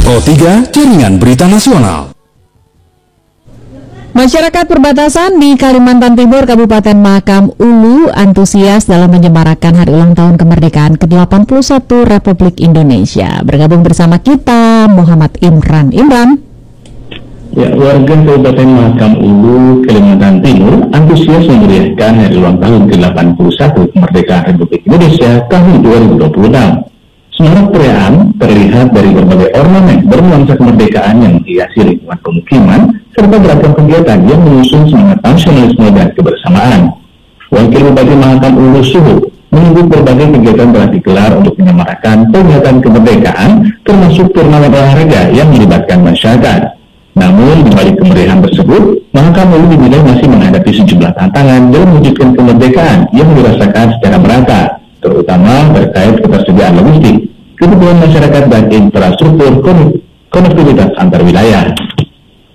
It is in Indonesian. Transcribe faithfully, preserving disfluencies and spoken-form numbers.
Pro tiga Jaringan Berita Nasional. Masyarakat perbatasan di Kalimantan Timur, Kabupaten Mahakam Ulu antusias dalam menyemarakan hari ulang tahun kemerdekaan ke delapan puluh satu Republik Indonesia. Bergabung bersama kita Muhammad Imran. Imran. Ya, warga Kabupaten Mahakam Ulu, Kalimantan Timur antusias memeriahkan hari ulang tahun ke delapan puluh satu kemerdekaan Republik Indonesia tahun dua ribu dua puluh enam. Semarak perayaan terlihat dari berbagai ornamen bernuansa kemerdekaan yang menghiasi lingkungan pemukiman, serta beragam kegiatan yang mengusung semangat nasionalisme dan kebersamaan. Wakil Bupati Mahakam Ulu Suhu menyebut berbagai kegiatan telah digelar untuk menyemarakan peringatan kemerdekaan, termasuk turnamen olahraga yang melibatkan masyarakat. Namun, di balik kemeriahan tersebut, Mahakam Ulu dinilai masih menghadapi sejumlah tantangan dalam mewujudkan kemerdekaan yang dirasakan secara merata, terutama terkait ketersediaan logistik, kebutuhan masyarakat dan infrastruktur konektivitas antar wilayah.